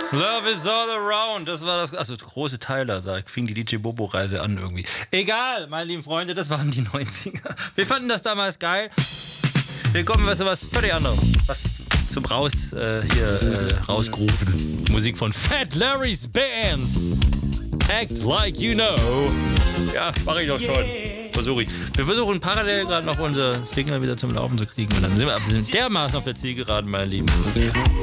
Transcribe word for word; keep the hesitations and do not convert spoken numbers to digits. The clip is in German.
Love is all around. Das war das, also große Teil, da fing die D J Bobo-Reise an irgendwie. Egal, meine lieben Freunde, das waren die neunziger. Wir fanden das damals geil. Wir kommen zu was völlig anderem. Was zum Raus, äh, hier, äh, rausgerufen. Musik von Fat Larry's Band. Act like you know. Ja, mache ich doch schon. Versuche ich. Wir versuchen parallel gerade noch unser Signal wieder zum Laufen zu kriegen. Und dann sind wir dermaßen auf der Zielgeraden, meine Lieben.